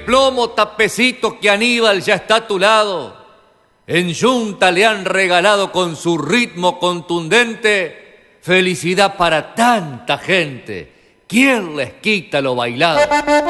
Plomo tapecito que Aníbal ya está a tu lado. En yunta le han regalado con su ritmo contundente felicidad para tanta gente. ¿Quién les quita lo bailado?